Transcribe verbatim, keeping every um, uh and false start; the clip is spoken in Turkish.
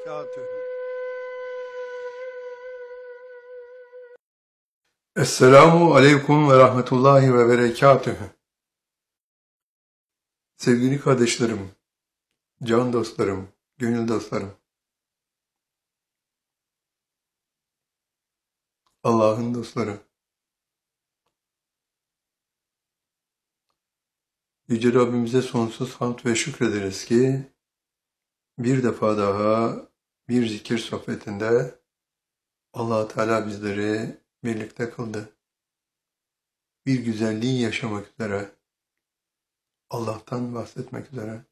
berekatühü. Esselamu aleyküm ve rahmetullahi ve berekatühü. Sevgili kardeşlerim, can dostlarım, gönül dostlarım. Allah'ın dostları. Yüce Rabbimize sonsuz hamd ve şükrederiz ki bir defa daha bir zikir sohbetinde Allah Teala bizleri birlikte kıldı. Bir güzelliği yaşamak üzere, Allah'tan bahsetmek üzere.